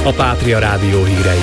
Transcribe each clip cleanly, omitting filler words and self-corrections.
a Pátria Rádió hírei.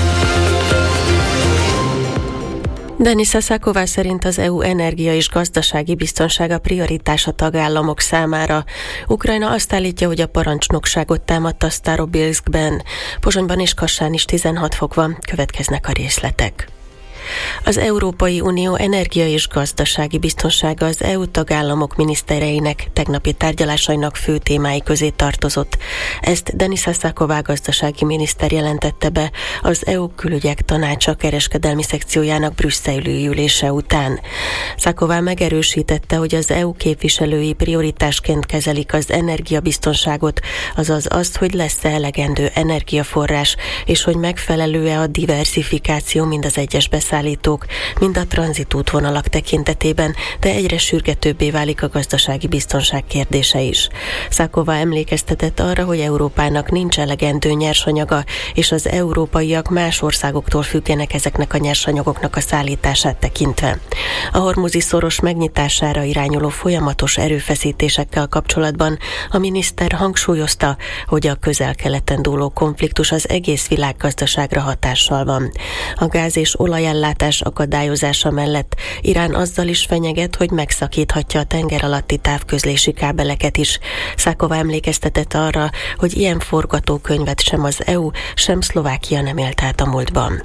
Denisa Száková szerint az EU energia és gazdasági biztonsága prioritás a tagállamok számára. Ukrajna azt állítja, hogy a parancsnokságot támadta Starobilskben. Pozsonyban és Kassán is 16 fok van, következnek a részletek. Az Európai Unió energia és gazdasági biztonsága az EU tagállamok minisztereinek tegnapi tárgyalásainak fő témái közé tartozott. Ezt Denisa Száková gazdasági miniszter jelentette be az EU külügyek tanácsa kereskedelmi szekciójának brüsszeli ülése után. Száková megerősítette, hogy az EU képviselői prioritásként kezelik az energiabiztonságot, azaz azt, hogy lesz-e elegendő energiaforrás, és hogy megfelelő-e a diverzifikáció mind az egyes beszállítók, mind a tranzitútvonalak tekintetében, de egyre sürgetőbbé válik a gazdasági biztonság kérdése is. Száková emlékeztetett arra, hogy Európának nincs elegendő nyersanyaga, és az európaiak más országoktól függenek ezeknek a nyersanyagoknak a szállítását tekintve. A hormuzi szoros megnyitására irányuló folyamatos erőfeszítésekkel kapcsolatban a miniszter hangsúlyozta, hogy a Közel-Keleten dúló konfliktus az egész világgazdaságra hatással van. A gáz és olajellátás akadályozása mellett Irán azzal is fenyeget, hogy megszakíthatja a tenger alatti távközlési kábeleket is. Száková emlékeztetett arra, hogy ilyen forgatókönyvet sem az EU, sem Szlovákia nem élt át a múltban.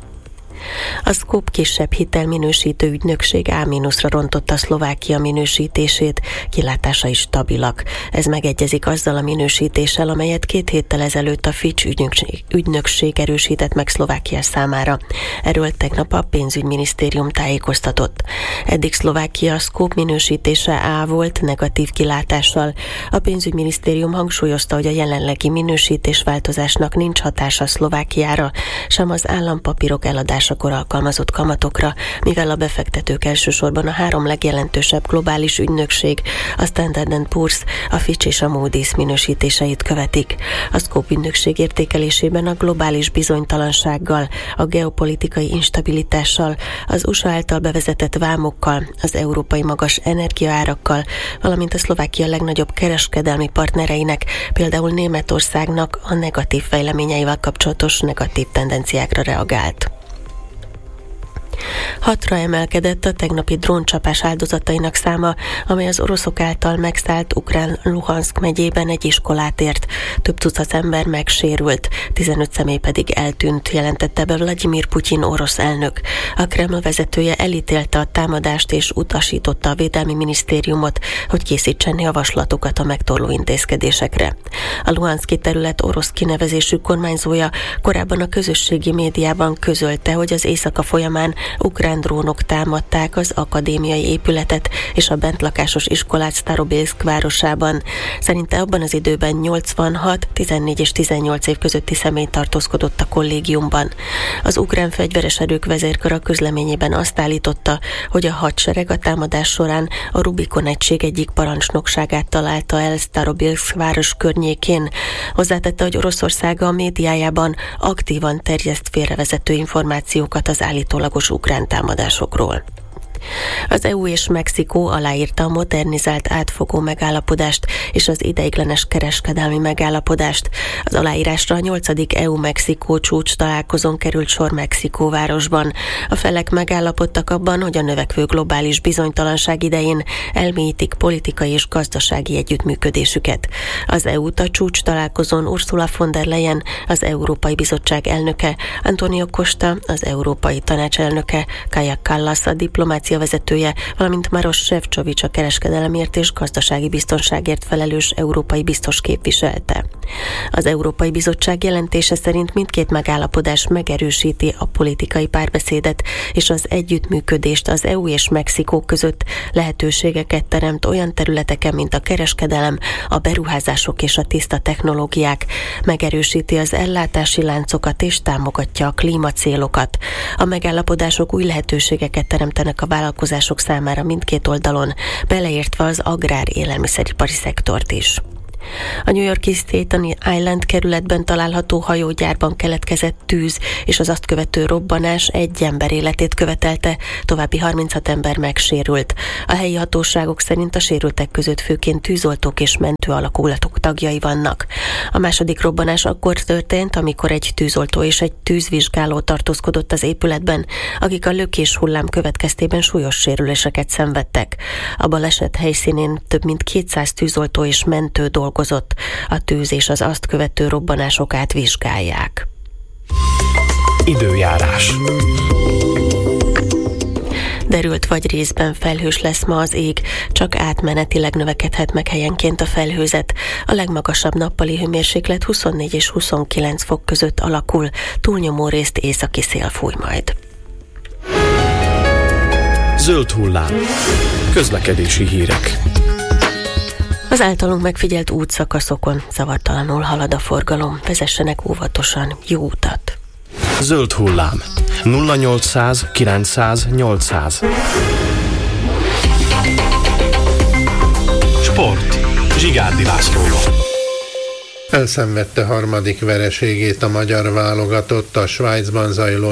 A Skop kisebb hitelminősítő ügynökség A-ra rontotta Szlovákia minősítését, kilátásai stabilak. Ez megegyezik azzal a minősítéssel, amelyet 2 héttel ezelőtt a Fitch ügynökség erősített meg Szlovákia számára. Erről tegnap a pénzügyminisztérium tájékoztatott. Eddig Szlovákia Skop minősítése A volt, negatív kilátással. A pénzügyminisztérium hangsúlyozta, hogy a jelenlegi minősítésváltozásnak nincs hatása Szlovákiára, sem az állampapírok eladása alkalmazott kamatokra, mivel a befektetők elsősorban a 3 legjelentősebb globális ügynökség, a Standard & Poor's, a Fitch és a Moody's minősítéseit követik. A Scope ügynökség értékelésében a globális bizonytalansággal, a geopolitikai instabilitással, az USA által bevezetett vámokkal, az európai magas energiaárakkal, valamint a Szlovákia legnagyobb kereskedelmi partnereinek, például Németországnak a negatív fejleményeivel kapcsolatos negatív tendenciákra reagált. 6-ra emelkedett a tegnapi dróncsapás áldozatainak száma, amely az oroszok által megszállt ukrán Luhanszk megyében egy iskolát ért. Több tucat ember megsérült, 15 személy pedig eltűnt, jelentette be Vladimir Putyin orosz elnök. A Kreml vezetője elítélte a támadást és utasította a Védelmi Minisztériumot, hogy készítsen javaslatokat a megtorló intézkedésekre. A Luhanszki terület orosz kinevezésű kormányzója korábban a közösségi médiában közölte, hogy az éjszaka folyamán ukrán drónok támadták az akadémiai épületet és a bentlakásos iskolát Starobilsk városában. Szerinte abban az időben 86, 14 és 18 év közötti személy tartózkodott a kollégiumban. Az ukrán fegyveres erők vezérkara közleményében azt állította, hogy a hadsereg a támadás során a Rubikon egység egyik parancsnokságát találta el Starobilsk város környékén. Hozzátette, hogy Oroszország a médiájában aktívan terjeszt félrevezető információkat az állítólagos ukrán támadásokról. Az EU és Mexikó aláírta a modernizált átfogó megállapodást és az ideiglenes kereskedelmi megállapodást. Az aláírásra a 8. EU-Mexikó csúcs találkozón került sor Mexikóvárosban. A felek megállapodtak abban, hogy a növekvő globális bizonytalanság idején elmélyítik politikai és gazdasági együttműködésüket. Az EU-t a csúcs találkozón Ursula von der Leyen, az Európai Bizottság elnöke, Antonio Costa, az Európai Tanács elnöke, Kaja Kallas, a diplomácia vezetője, valamint Maroš Šefčovič, a kereskedelemért és gazdasági biztonságért felelős európai biztos képviselte. Az Európai Bizottság jelentése szerint mindkét megállapodás megerősíti a politikai párbeszédet és az együttműködést az EU és Mexikó között, lehetőségeket teremt olyan területeken, mint a kereskedelem, a beruházások és a tiszta technológiák, megerősíti az ellátási láncokat és támogatja a klímacélokat. A megállapodások új lehetőségeket teremtenek a vállalkozások számára mindkét oldalon, beleértve az agrár-élelmiszeripari szektort is. A New York-i Staten Island kerületben található hajógyárban keletkezett tűz és az azt követő robbanás egy ember életét követelte, további 36 ember megsérült. A helyi hatóságok szerint a sérültek között főként tűzoltók és mentő alakulatok tagjai vannak. A második robbanás akkor történt, amikor egy tűzoltó és egy tűzvizsgáló tartózkodott az épületben, akik a lökés hullám következtében súlyos sérüléseket szenvedtek. A baleset helyszínén több mint 200 tűzoltó és mentő dolgozott. A tűz és az azt követő robbanásokát vizsgálják. Időjárás. Derült vagy részben felhős lesz ma az ég, csak átmenetileg növekedhet meg helyenként a felhőzet. A legmagasabb nappali hőmérséklet 24 és 29 fok között alakul, túlnyomó részt északi szél fúj majd. Zöld hullám. Közlekedési hírek. Az általunk megfigyelt útszakaszokon zavartalanul halad a forgalom, vezessenek óvatosan, jó utat! Zöld hullám. 0800 900 800. Sport. Zsigárdi Lászlóval. Elszenvedte harmadik vereségét a magyar válogatott a Svájcban zajló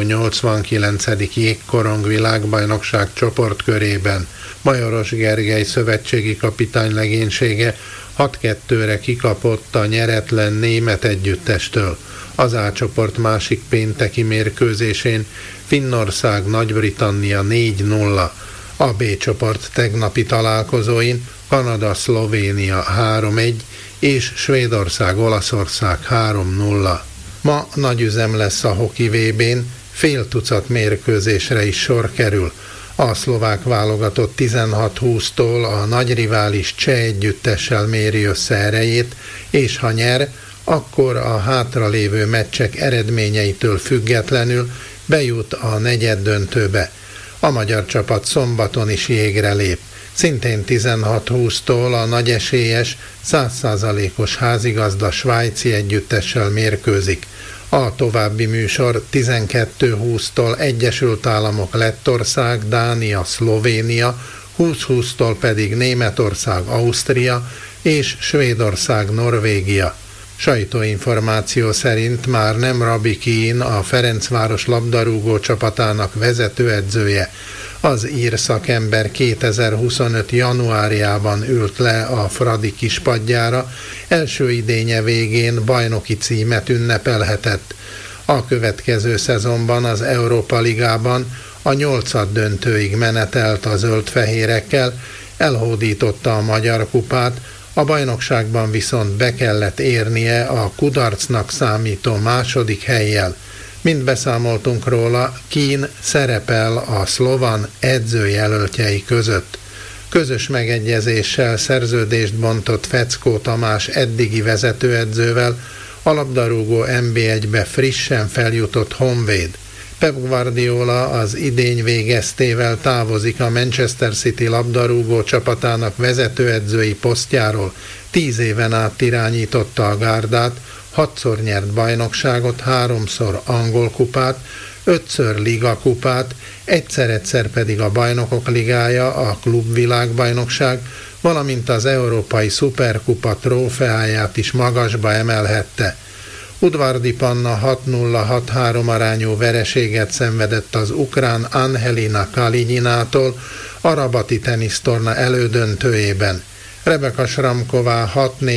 89. jégkorong világbajnokság csoportkörében. Majoros Gergely szövetségi kapitány legénysége 6-2-re kikapott a nyeretlen német együttestől. Az A csoport másik pénteki mérkőzésén Finnország Nagy-Britannia 4-0. A B csoport tegnapi találkozóin Kanada Szlovénia 3-1 és Svédország Olaszország 3-0. Ma nagy üzem lesz a hoki VB-n, fél tucat mérkőzésre is sor kerül. A szlovák válogatott 16-20-tól a nagy rivális cseh együttessel méri össze erejét, és ha nyer, akkor a hátralévő meccsek eredményeitől függetlenül bejut a negyeddöntőbe. A magyar csapat szombaton is jégre lép. Szintén 16-20-tól a nagyesélyes, 100%-os házigazda svájci együttessel mérkőzik. A további műsor 12-20-tól Egyesült Államok Lettország, Dánia, Szlovénia, 20-20-tól pedig Németország, Ausztria és Svédország, Norvégia. Sajtóinformáció szerint már nem Rabi Kín, a Ferencváros labdarúgó csapatának vezetőedzője. Az ír szakember 2025. januárjában ült le a Fradi kispadjára, első idénye végén bajnoki címet ünnepelhetett. A következő szezonban az Európa Ligában a 8. döntőig menetelt a zöld-fehérekkel, elhódította a Magyar Kupát, a bajnokságban viszont be kellett érnie a kudarcnak számító második hellyel. Mint beszámoltunk róla, Kín szerepel a szlovan edzőjelöltjei között. Közös megegyezéssel szerződést bontott Feckó Tamás eddigi vezetőedzővel, a labdarúgó NB1-be frissen feljutott Honvéd. Pep Guardiola az idény végeztével távozik a Manchester City labdarúgó csapatának vezetőedzői posztjáról. 10 éven át irányította a gárdát, 6-szor nyert bajnokságot, 3-szor angol kupát, 5-ször ligakupát, egyszer pedig a Bajnokok Ligája, a klubvilágbajnokság, valamint az Európai Szuperkupa trófeáját is magasba emelhette. Udvardi Panna 6-0-6-3 arányú vereséget szenvedett az ukrán Anhelina Kalinyinától a rabati tenisztorna elődöntőjében. Rebeka Sramková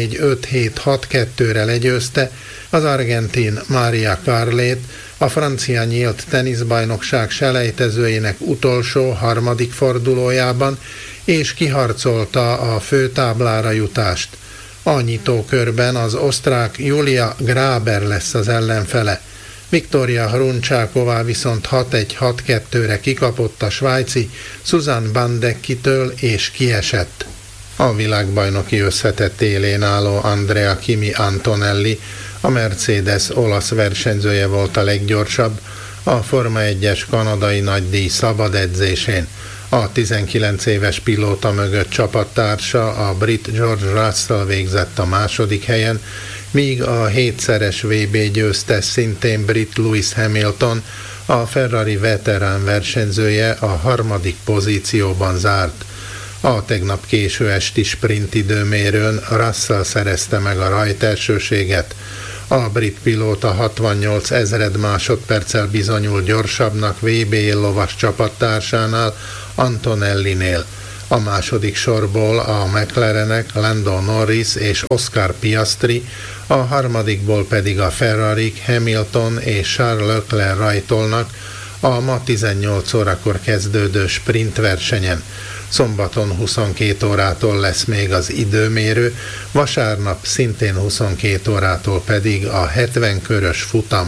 6-4-5-7-6-2-re legyőzte az argentin Maria Carlét, a francia nyílt teniszbajnokság selejtezőjének utolsó, harmadik fordulójában, és kiharcolta a főtáblára jutást. A nyitókörben az osztrák Julia Graber lesz az ellenfele. Viktória Hruncsáková viszont 6-1-6-2-re kikapott a svájci Susan Bandekkitől és kiesett. A világbajnoki összetett élén álló Andrea Kimi Antonelli, a Mercedes olasz versenyzője volt a leggyorsabb a Forma 1-es kanadai nagydíj szabad edzésén. A 19 éves pilóta mögött csapattársa, a brit George Russell végzett a második helyen, míg a 7-szeres VB győztes szintén brit Lewis Hamilton, a Ferrari veterán versenyzője a harmadik pozícióban zárt. A tegnap késő esti sprint időmérőn Russell szerezte meg a rajtelsőséget. A brit pilóta 68 ezred másodperccel bizonyul gyorsabbnak VB lovas csapattársánál, Antonellinél. A második sorból a McLarenek Lando Norris és Oscar Piastri, a harmadikból pedig a Ferrarik Hamilton és Charles Leclerc rajtolnak a ma 18 órakor kezdődő sprint versenyen. Szombaton 22 órától lesz még az időmérő, vasárnap szintén 22 órától pedig a 70 körös futam.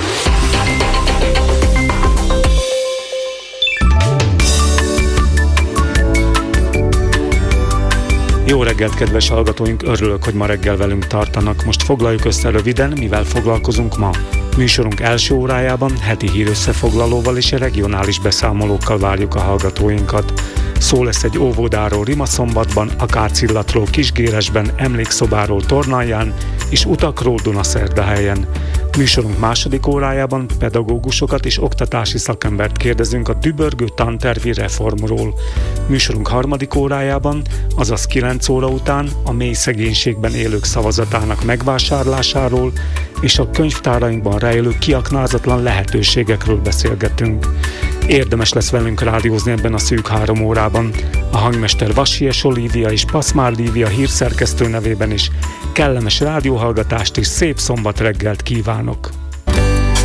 Jó reggelt, kedves hallgatóink! Örülök, hogy ma reggel velünk tartanak. Most foglaljuk össze röviden, mivel foglalkozunk ma. Műsorunk első órájában heti hírösszefoglalóval és regionális beszámolókkal várjuk a hallgatóinkat. Szó lesz egy óvodáról Rimaszombatban, Akácillatról Kisgéresben, emlékszobáról Tornalján és utakról Dunaszerdahelyen. Műsorunk második órájában pedagógusokat és oktatási szakembert kérdezünk a dübörgő tantervi reformról. Műsorunk harmadik órájában, azaz 9 óra után a mély szegénységben élők szavazatának megvásárlásáról és a könyvtárainkban rejlő kiaknázatlan lehetőségekről beszélgetünk. Érdemes lesz velünk rádiózni ebben a szűk 3 órában. A hangmester Vassies Olívia és Paszmár Lívia hírszerkesztő nevében is kellemes rádióhallgatást és szép szombat reggelt kívánok!